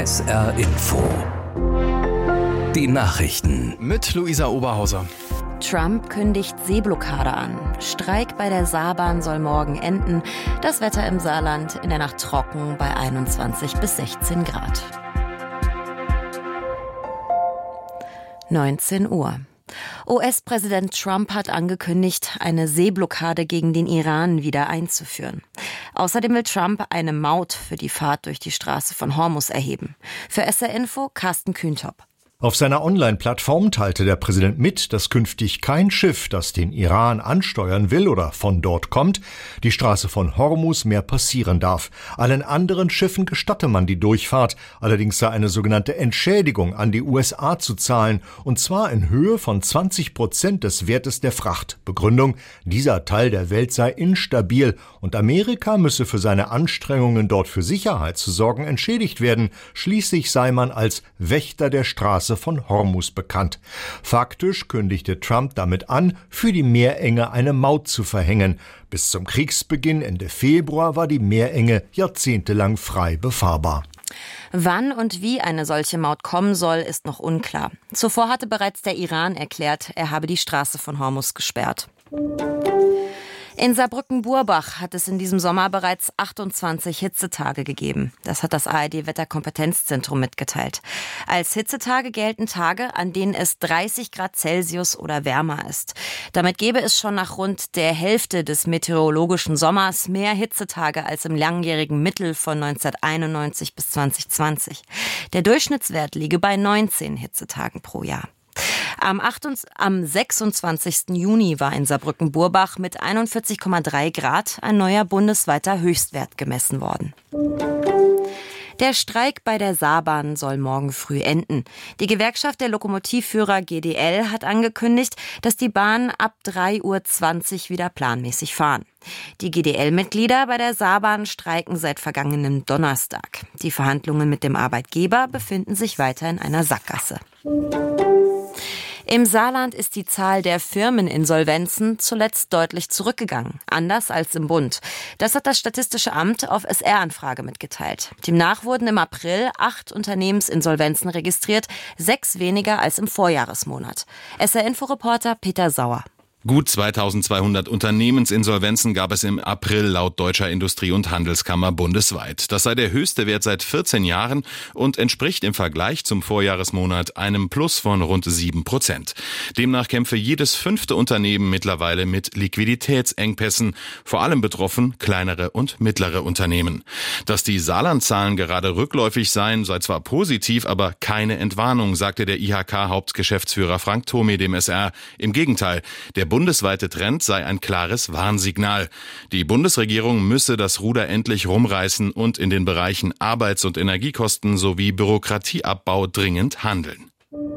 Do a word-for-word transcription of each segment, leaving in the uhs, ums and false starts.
S R Info. Die Nachrichten mit Luisa Oberhauser. Trump kündigt Seeblockade an. Streik bei der Saarbahn soll morgen enden. Das Wetter im Saarland in der Nacht trocken bei einundzwanzig bis sechzehn Grad. neunzehn Uhr. U S-Präsident Trump hat angekündigt, eine Seeblockade gegen den Iran wieder einzuführen. Außerdem will Trump eine Maut für die Fahrt durch die Straße von Hormuz erheben. Für S R Info Carsten Kühntop. Auf seiner Online-Plattform teilte der Präsident mit, dass künftig kein Schiff, das den Iran ansteuern will oder von dort kommt, die Straße von Hormuz mehr passieren darf. Allen anderen Schiffen gestatte man die Durchfahrt, allerdings sei eine sogenannte Entschädigung an die U S A zu zahlen, und zwar in Höhe von zwanzig Prozent des Wertes der Fracht. Begründung: dieser Teil der Welt sei instabil und Amerika müsse für seine Anstrengungen, dort für Sicherheit zu sorgen, entschädigt werden. Schließlich sei man als Wächter der Straße von Hormuz bekannt. Faktisch kündigte Trump damit an, für die Meerenge eine Maut zu verhängen. Bis zum Kriegsbeginn Ende Februar war die Meerenge jahrzehntelang frei befahrbar. Wann und wie eine solche Maut kommen soll, ist noch unklar. Zuvor hatte bereits der Iran erklärt, er habe die Straße von Hormuz gesperrt. In Saarbrücken-Burbach hat es in diesem Sommer bereits achtundzwanzig Hitzetage gegeben. Das hat das A R D-Wetterkompetenzzentrum mitgeteilt. Als Hitzetage gelten Tage, an denen es dreißig Grad Celsius oder wärmer ist. Damit gäbe es schon nach rund der Hälfte des meteorologischen Sommers mehr Hitzetage als im langjährigen Mittel von neunzehnhunderteinundneunzig bis zweitausendzwanzig. Der Durchschnittswert liege bei neunzehn Hitzetagen pro Jahr. Am, am sechsundzwanzigsten Juni war in Saarbrücken-Burbach mit einundvierzig Komma drei Grad ein neuer bundesweiter Höchstwert gemessen worden. Der Streik bei der Saarbahn soll morgen früh enden. Die Gewerkschaft der Lokomotivführer G D L hat angekündigt, dass die Bahn ab drei Uhr zwanzig wieder planmäßig fahren. Die G D L-Mitglieder bei der Saarbahn streiken seit vergangenem Donnerstag. Die Verhandlungen mit dem Arbeitgeber befinden sich weiter in einer Sackgasse. Im Saarland ist die Zahl der Firmeninsolvenzen zuletzt deutlich zurückgegangen, anders als im Bund. Das hat das Statistische Amt auf S R-Anfrage mitgeteilt. Demnach wurden im April acht Unternehmensinsolvenzen registriert, sechs weniger als im Vorjahresmonat. S R-Info-Reporter Peter Sauer. Gut zweitausendzweihundert Unternehmensinsolvenzen gab es im April laut Deutscher Industrie- und Handelskammer bundesweit. Das sei der höchste Wert seit vierzehn Jahren und entspricht im Vergleich zum Vorjahresmonat einem Plus von rund sieben Prozent. Demnach kämpfe jedes fünfte Unternehmen mittlerweile mit Liquiditätsengpässen. Vor allem betroffen kleinere und mittlere Unternehmen. Dass die Saarland-Zahlen gerade rückläufig seien, sei zwar positiv, aber keine Entwarnung, sagte der I H K-Hauptgeschäftsführer Frank Thome dem S R. Im Gegenteil, der bundesweite Trend sei ein klares Warnsignal. Die Bundesregierung müsse das Ruder endlich rumreißen und in den Bereichen Arbeits- und Energiekosten sowie Bürokratieabbau dringend handeln.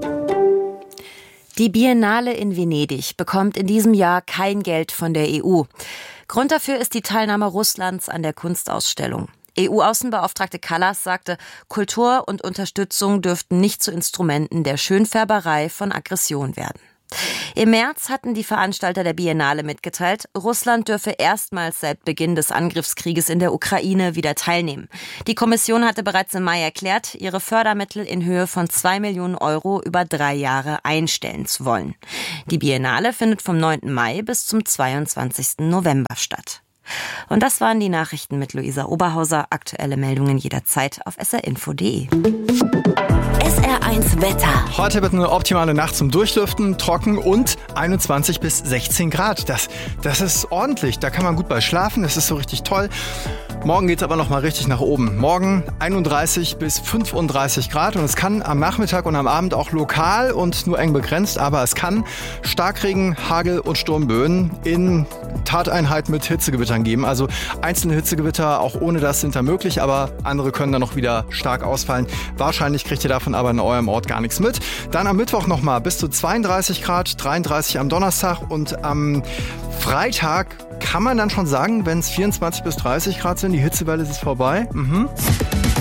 Die Biennale in Venedig bekommt in diesem Jahr kein Geld von der E U. Grund dafür ist die Teilnahme Russlands an der Kunstausstellung. E U-Außenbeauftragte Kallas sagte, Kultur und Unterstützung dürften nicht zu Instrumenten der Schönfärberei von Aggression werden. Im März hatten die Veranstalter der Biennale mitgeteilt, Russland dürfe erstmals seit Beginn des Angriffskrieges in der Ukraine wieder teilnehmen. Die Kommission hatte bereits im Mai erklärt, ihre Fördermittel in Höhe von zwei Millionen Euro über drei Jahre einstellen zu wollen. Die Biennale findet vom neunten Mai bis zum zweiundzwanzigsten November statt. Und das waren die Nachrichten mit Luisa Oberhauser. Aktuelle Meldungen jederzeit auf s r info punkt d e. S R eins Wetter. Heute wird eine optimale Nacht zum Durchlüften, trocken und einundzwanzig bis sechzehn Grad. Das, das ist ordentlich, da kann man gut bei schlafen, das ist so richtig toll. Morgen geht es aber noch mal richtig nach oben. Morgen einunddreißig bis fünfunddreißig Grad und es kann am Nachmittag und am Abend auch lokal und nur eng begrenzt, aber es kann Starkregen, Hagel und Sturmböen in Tateinheit mit Hitzegewittern geben. Also einzelne Hitzegewitter, auch ohne das, sind da möglich, aber andere können dann noch wieder stark ausfallen. Wahrscheinlich kriegt ihr davon aber in eurem Ort gar nichts mit. Dann am Mittwoch noch mal bis zu zweiunddreißig Grad, dreiunddreißig am Donnerstag und am Freitag kann man dann schon sagen, wenn es vierundzwanzig bis dreißig Grad sind, die Hitzewelle ist vorbei. Mhm.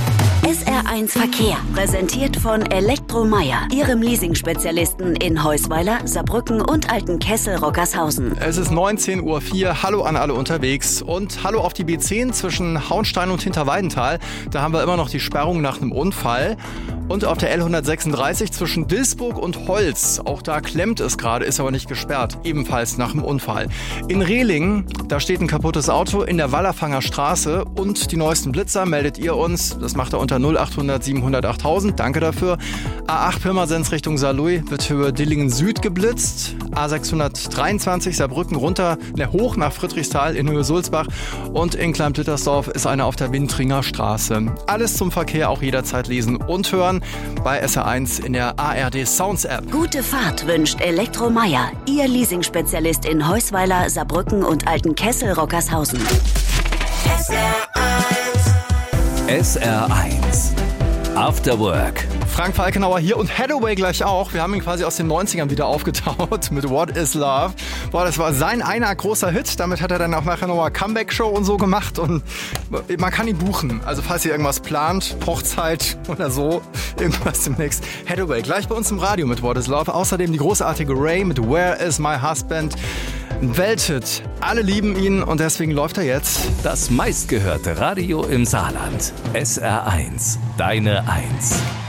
S R eins Verkehr, präsentiert von Elektromeyer, Ihrem Leasing-Spezialisten in Heusweiler, Saarbrücken und Altenkessel-Rockershausen. Es ist neunzehn Uhr vier. Hallo an alle unterwegs und hallo auf die B zehn zwischen Hauenstein und Hinterweidenthal. Da haben wir immer noch die Sperrung nach einem Unfall. Und auf der L hundertsechsunddreißig zwischen Dilsburg und Holz. Auch da klemmt es gerade, ist aber nicht gesperrt. Ebenfalls nach einem Unfall. In Rehlingen, da steht ein kaputtes Auto in der Wallerfanger Straße. Und die neuesten Blitzer meldet ihr uns. Das macht er unter null achthundert siebenhundert achttausend. Danke dafür. A acht Pirmasens Richtung Saarlouis wird Höhe Dillingen Süd geblitzt. A sechshundertdreiundzwanzig Saarbrücken runter, ne, hoch nach Friedrichsthal in Höhe Sulzbach. Und in Klein-Plittersdorf ist einer auf der Wintringer Straße. Alles zum Verkehr auch jederzeit lesen und hören bei S R eins in der A R D Sounds App. Gute Fahrt wünscht Elektromeyer, Ihr Leasing-Spezialist in Heusweiler, Saarbrücken und Altenkessel-Rockershausen. S R eins After Work. Frank Falkenauer hier und Hathaway gleich auch. Wir haben ihn quasi aus den neunzigern wieder aufgetaut mit What is Love. Boah, das war sein einer großer Hit. Damit hat er dann auch nachher nochmal Comeback-Show und so gemacht. Und man kann ihn buchen. Also falls ihr irgendwas plant, Hochzeit oder so, irgendwas demnächst. Hathaway gleich bei uns im Radio mit What is Love. Außerdem die großartige Ray mit Where is my husband? Ein Welthit. Alle lieben ihn und deswegen läuft er jetzt. Das meistgehörte Radio im Saarland. S R eins. Deine Eins.